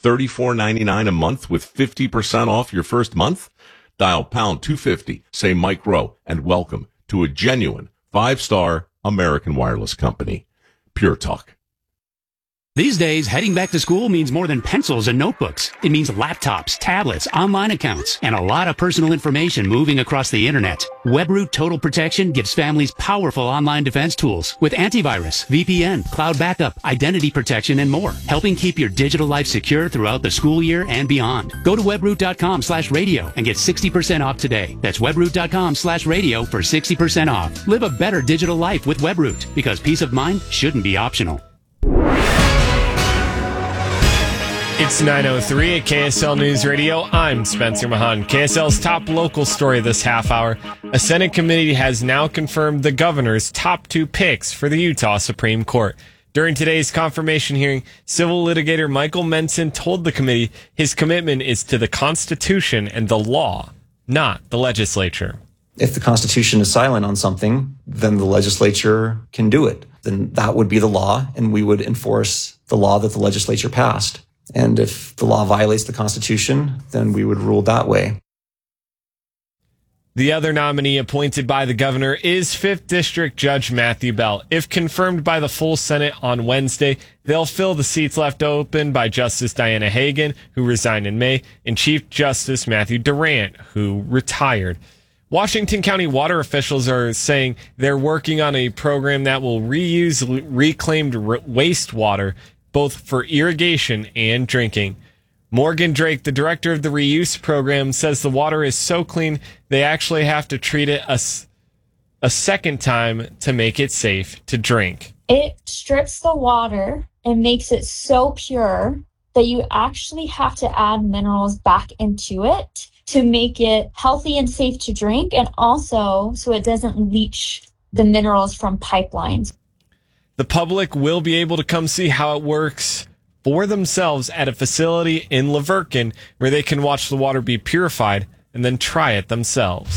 $34.99 a month with 50% off your first month? Dial pound 250, say Mike Rowe, and welcome to a genuine 5-star American wireless company. Pure Talk. These days, heading back to school means more than pencils and notebooks. It means laptops, tablets, online accounts, and a lot of personal information moving across the internet. WebRoot Total Protection gives families powerful online defense tools with antivirus, VPN, cloud backup, identity protection, and more, helping keep your digital life secure throughout the school year and beyond. Go to webroot.com/radio and get 60% off today. That's webroot.com/radio for 60% off. Live a better digital life with WebRoot, because peace of mind shouldn't be optional. It's 9:03 at KSL News Radio. I'm Spencer Mahan. KSL's top local story this half hour. A Senate committee has now confirmed the governor's top 2 picks for the Utah Supreme Court. During today's confirmation hearing, civil litigator Michael Menson told the committee his commitment is to the Constitution and the law, not the legislature. If the Constitution is silent on something, then the legislature can do it. Then that would be the law, and we would enforce the law that the legislature passed. And if the law violates the Constitution, then we would rule that way. The other nominee appointed by the governor is 5th District Judge Matthew Bell. If confirmed by the full Senate on Wednesday, they'll fill the seats left open by Justice Diana Hagan, who resigned in May, and Chief Justice Matthew Durant, who retired. Washington County water officials are saying they're working on a program that will reuse reclaimed wastewater, both for irrigation and drinking. Morgan Drake, the director of the reuse program, says the water is so clean they actually have to treat it a second time to make it safe to drink. It strips the water and makes it so pure that you actually have to add minerals back into it to make it healthy and safe to drink, and also so it doesn't leach the minerals from pipelines. The public will be able to come see how it works for themselves at a facility in Laverkin, where they can watch the water be purified and then try it themselves.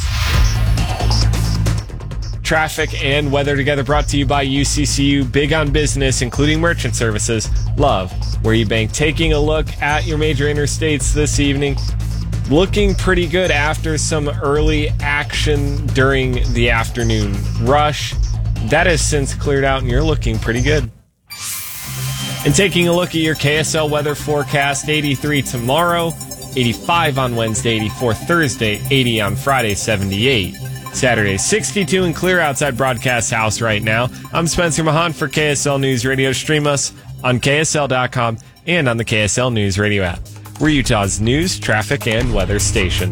Traffic and weather together brought to you by UCCU. Big on business, including merchant services. Love where you bank. Taking a look at your major interstates this evening. Looking pretty good after some early action during the afternoon rush. That has since cleared out, and you're looking pretty good. And taking a look at your KSL weather forecast, 83 tomorrow, 85 on Wednesday, 84 Thursday, 80 on Friday, 78 Saturday, 62 and clear outside Broadcast House right now. I'm Spencer Mahan for KSL News Radio. Stream us on KSL.com and on the KSL News Radio app. We're Utah's news, traffic, and weather station.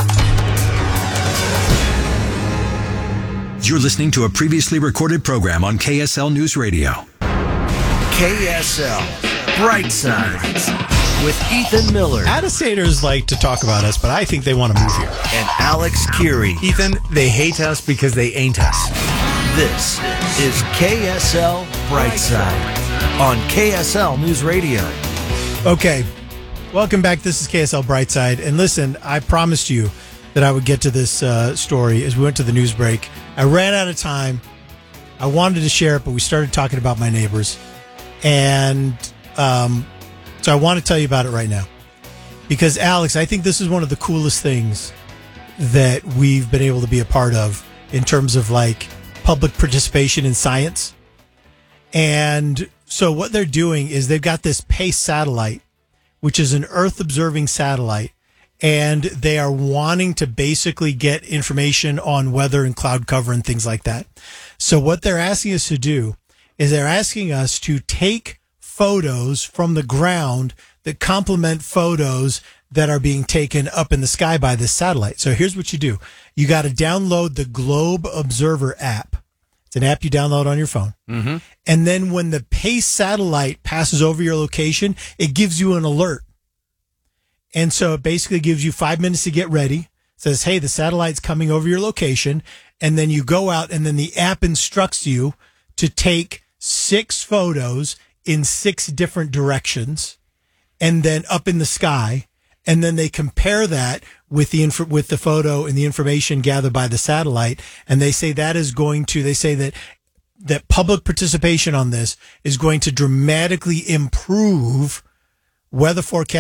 You're listening to a previously recorded program on KSL News Radio. KSL Brightside with Ethan Miller. Out-of-staters like to talk about us, but I think they want to move here. And Alex Curie. Ethan, they hate us because they ain't us. This is KSL Brightside on KSL News Radio. Okay, welcome back. This is KSL Brightside. And listen, I promised you that I would get to this story as we went to the news break. I ran out of time. I wanted to share it, but we started talking about my neighbors. And so I want to tell you about it right now. Because, Alex, I think this is one of the coolest things that we've been able to be a part of in terms of, like, public participation in science. And so what they're doing is they've got this PACE satellite, which is an Earth-observing satellite. And they are wanting to basically get information on weather and cloud cover and things like that. So what they're asking us to do is they're asking us to take photos from the ground that complement photos that are being taken up in the sky by this satellite. So here's what you do. You got to download the Globe Observer app. It's an app you download on your phone. Mm-hmm. And then when the PACE satellite passes over your location, it gives you an alert. And so it basically gives you 5 minutes to get ready. It says, hey, the satellite's coming over your location. And then you go out, and then the app instructs you to take 6 photos in 6 different directions and then up in the sky. And then they compare that with the photo and the information gathered by the satellite. And they say that public participation on this is going to dramatically improve weather forecast